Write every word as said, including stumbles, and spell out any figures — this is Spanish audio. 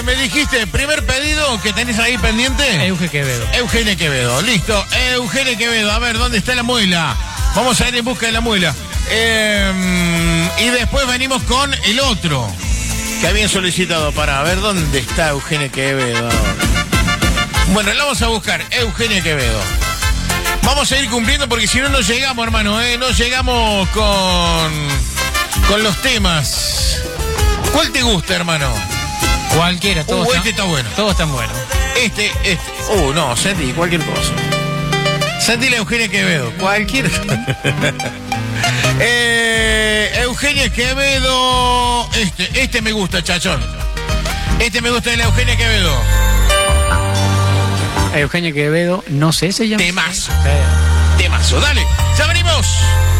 me dijiste, primer pedido que tenés ahí pendiente. Euge Quevedo. Eugenia Quevedo, listo. Eugenia Quevedo, a ver, ¿dónde está la muela? Vamos a ir en busca de la muela. Eh, y después venimos con el otro que habían solicitado para ver dónde está Eugenia Quevedo. Bueno, la vamos a buscar, Eugenia Quevedo. Vamos a ir cumpliendo porque si no, no llegamos, hermano, ¿eh? No llegamos con, con los temas. ¿Cuál te gusta, hermano? Cualquiera, todos Uh, están, este está bueno. Todos están buenos. Este, este. Uh, no, Santi, cualquier cosa. Santi la Eugenia Quevedo, cualquier cosa. eh, Eugenia Quevedo. Este, este me gusta, chachón. Este me gusta de la Eugenia Quevedo. Eugenia Quevedo, no sé, se llama. Temazo. Sí. Temazo, dale, ya venimos.